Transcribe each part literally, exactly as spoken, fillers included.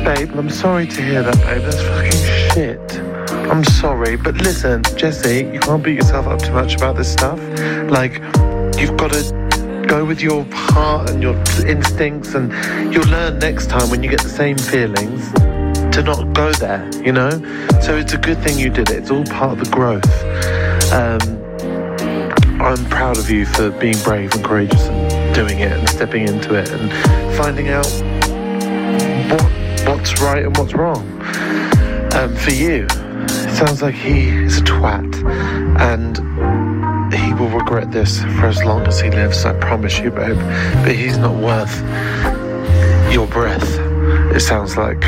Babe, I'm sorry to hear that, babe. That's fucking shit. I'm sorry, but listen, Jessie, you can't beat yourself up too much about this stuff. Like, you've got to go with your heart and your instincts, and you'll learn next time when you get the same feelings to not go there, you know? So it's a good thing you did it. It's all part of the growth. Um, I'm proud of you for being brave and courageous and doing it and stepping into it and finding out what what's right and what's wrong um, for you. It sounds like he is a twat, and he will regret this for as long as he lives, I promise you, babe. But he's not worth your breath, it sounds like.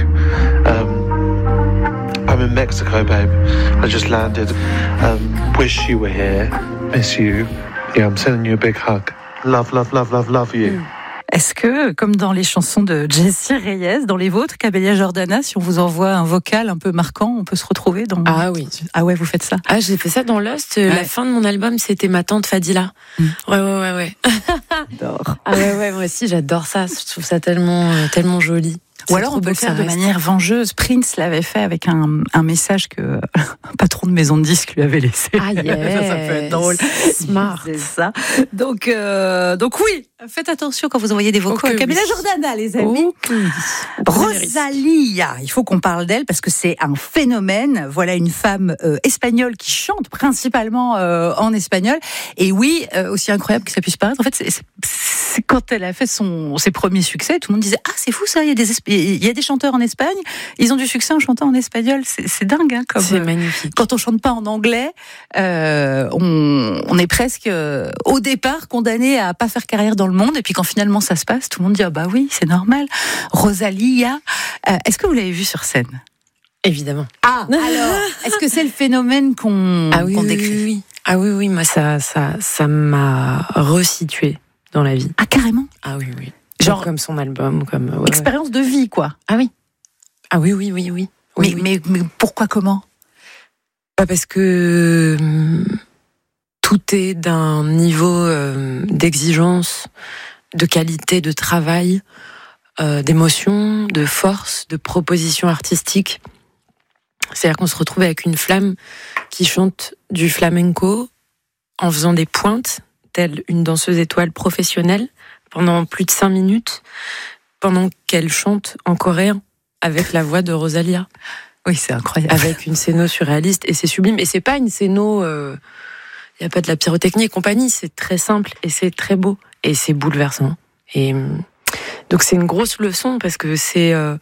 um, I'm in Mexico, babe. I just landed. um, wish you were here. Miss you. Yeah, I'm sending you a big hug. Love, love, love, love, love you. Est-ce que, comme dans les chansons de Jessie Reyes, dans les vôtres, Camélia Jordana, si on vous envoie un vocal un peu marquant, on peut se retrouver dans... Ah oui. Ah ouais, vous faites ça? Ah, j'ai fait ça dans Lost. Ouais. La fin de mon album, c'était ma tante Fadila. Mm. Ouais, ouais, ouais, ouais. J'adore. Ah ouais, ouais, moi aussi, j'adore ça. Je trouve ça tellement, euh, tellement joli. Ou alors on peut le faire de manière vengeuse. Prince l'avait fait avec un, un message que un patron de maison de disques lui avait laissé. Ah yes. ça, ça peut être drôle. Smart. C'est ça. Donc, euh, donc oui, faites attention quand vous envoyez des vocaux. Okay, Camélia oui. Jordana, les amis. Okay. Rosalía, il faut qu'on parle d'elle parce que c'est un phénomène. Voilà une femme euh, espagnole qui chante principalement euh, en espagnol. Et oui, euh, aussi incroyable que ça puisse paraître, en fait, c'est, c'est, c'est quand elle a fait son, ses premiers succès, tout le monde disait « Ah, c'est fou ça, il y a des Esp- il y a des chanteurs en Espagne, ils ont du succès en chantant en espagnol. » C'est, c'est dingue, hein, comme c'est magnifique. Quand on chante pas en anglais, euh, on, on est presque euh, au départ condamné à pas faire carrière dans le monde. Et puis quand finalement ça se passe, tout le monde dit ah bah oui, c'est normal. Rosalía, euh, est-ce que vous l'avez vue sur scène? Évidemment. Ah alors, est-ce que c'est le phénomène qu'on, ah oui, qu'on oui, décrit? Oui, oui. Ah oui, oui, moi ça, ça, ça m'a resitué dans la vie. Ah carrément. Ah oui, oui. Genre comme son album, comme ouais, expérience ouais. de vie quoi. Ah oui. Ah oui, oui, oui, oui. Mais, oui, oui. mais, mais pourquoi, comment? Bah parce que hum, tout est d'un niveau euh, d'exigence, de qualité, de travail, euh, d'émotion, de force, de proposition artistique. C'est-à-dire qu'on se retrouve avec une flamme qui chante du flamenco en faisant des pointes, telle une danseuse étoile professionnelle, pendant plus de cinq minutes, pendant qu'elle chante en coréen avec la voix de Rosalía. Oui, c'est incroyable. Avec une scéno surréaliste, et c'est sublime. Et c'est pas une scéno, il euh, n'y a pas de la pyrotechnie et compagnie, c'est très simple et c'est très beau et c'est bouleversant. Et donc c'est une grosse leçon parce que c'est euh,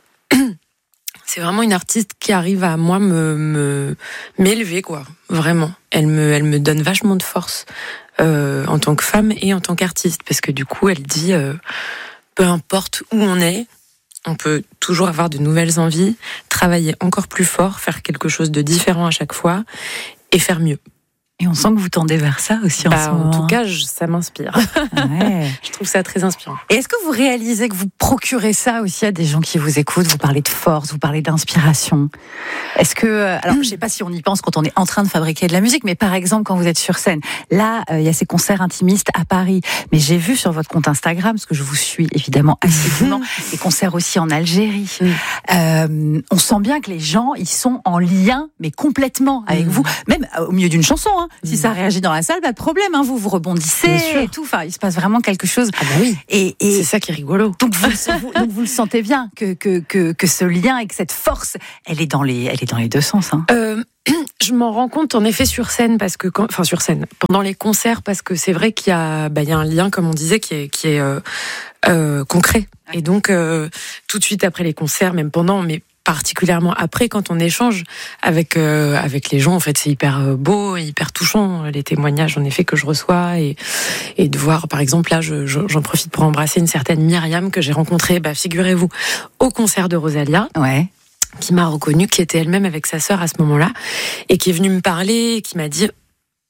c'est vraiment une artiste qui arrive à moi me, me m'élever quoi, vraiment. Elle me elle me donne vachement de force euh, en tant que femme et en tant qu'artiste parce que du coup elle dit euh, peu importe où on est, on peut toujours avoir de nouvelles envies, travailler encore plus fort, faire quelque chose de différent à chaque fois et faire mieux. Et on sent que vous tendez vers ça aussi en bah, ce moment. En tout cas, je, ça m'inspire. Ouais. Je trouve ça très inspirant. Et est-ce que vous réalisez que vous procurez ça aussi à des gens qui vous écoutent? Vous parlez de force, vous parlez d'inspiration. Est-ce que... Alors, je ne sais pas si on y pense quand on est en train de fabriquer de la musique, mais par exemple, quand vous êtes sur scène, là, il euh, y a ces concerts intimistes à Paris. Mais j'ai vu sur votre compte Instagram, parce que je vous suis évidemment assidûment, des concerts aussi en Algérie. Mm. Euh, on sent bien que les gens, ils sont en lien, mais complètement avec mm. vous. Même au milieu d'une chanson, hein. Si ça réagit dans la salle, pas de problème, hein, vous vous rebondissez et tout. Enfin, il se passe vraiment quelque chose. Ah bah oui. Et, et c'est ça qui est rigolo. Donc vous, vous, donc vous le sentez bien que que que que ce lien et que cette force, elle est dans les, elle est dans les deux sens. Hein. Euh, je m'en rends compte en effet sur scène parce que, quand, enfin sur scène, pendant les concerts parce que c'est vrai qu'il y a, bah, il y a un lien comme on disait qui est qui est euh, euh, concret. Et donc euh, tout de suite après les concerts, même pendant, mais particulièrement après quand on échange avec euh, avec les gens, en fait c'est hyper beau, hyper touchant les témoignages en effet que je reçois et et de voir par exemple là je, je, j'en profite pour embrasser une certaine Myriam que j'ai rencontrée, bah figurez-vous au concert de Rosalía. Ouais. Qui m'a reconnue, qui était elle-même avec sa sœur à ce moment-là et qui est venue me parler, qui m'a dit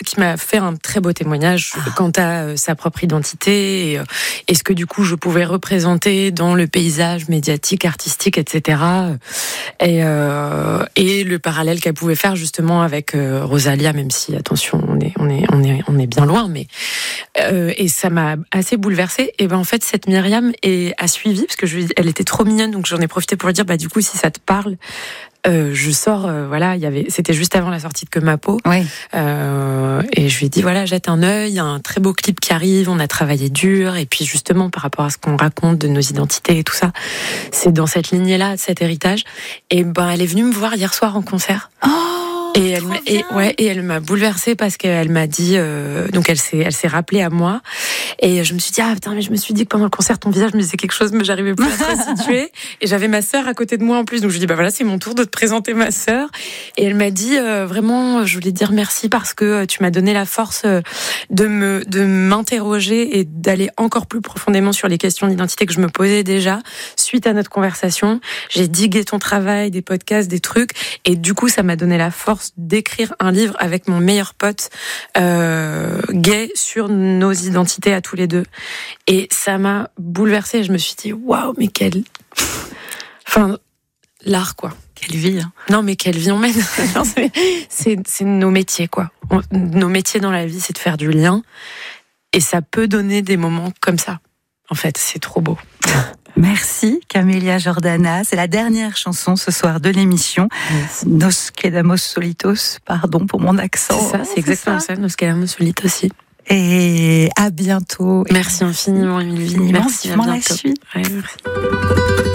qui m'a fait un très beau témoignage ah. quant à euh, sa propre identité et, euh, et ce que du coup je pouvais représenter dans le paysage médiatique, artistique, et cetera. Et, euh, et le parallèle qu'elle pouvait faire justement avec euh, Rosalia, même si attention, on est on est on est on est bien loin, mais euh, et ça m'a assez bouleversée. Et ben en fait cette Myriam est, a suivi parce que je, elle était trop mignonne, donc j'en ai profité pour lui dire bah du coup si ça te parle. Euh, je sors, euh, voilà, il y avait, c'était juste avant la sortie de Que ma peau, oui. euh, et je lui ai dit voilà, jette un œil, il y a un très beau clip qui arrive, on a travaillé dur, et puis justement par rapport à ce qu'on raconte de nos identités et tout ça, c'est dans cette lignée-là, cet héritage. Et ben, elle est venue me voir hier soir en concert. Oh Et elle, et, ouais, et elle m'a bouleversée parce qu'elle m'a dit, euh, donc elle s'est, elle s'est rappelée à moi, et je me suis dit ah putain mais je me suis dit que pendant le concert ton visage me disait quelque chose mais j'arrivais plus à te resituer, et j'avais ma sœur à côté de moi en plus, donc je lui ai dit bah voilà c'est mon tour de te présenter ma sœur, et elle m'a dit euh, vraiment je voulais dire merci parce que tu m'as donné la force de me, de m'interroger et d'aller encore plus profondément sur les questions d'identité que je me posais déjà suite à notre conversation. J'ai digué ton travail, des podcasts, des trucs, et du coup ça m'a donné la force d'écrire un livre avec mon meilleur pote euh, gay sur nos identités à tous les deux. Et ça m'a bouleversée. Je me suis dit waouh, mais quelle, enfin l'art quoi. Quelle vie. Hein. Non mais quelle vie on mène. Non, c'est, c'est, c'est nos métiers quoi. On, nos métiers dans la vie, c'est de faire du lien. Et ça peut donner des moments comme ça. En fait, c'est trop beau. Merci Camélia Jordana. C'est la dernière chanson ce soir de l'émission. Yes. Nos quedamos solitos, pardon pour mon accent. C'est ça, c'est, c'est exactement ça. ça. Nos quedamos solitos aussi. Et à bientôt. Merci infiniment, Émilie. Merci, à bientôt. La suite. Ouais, merci.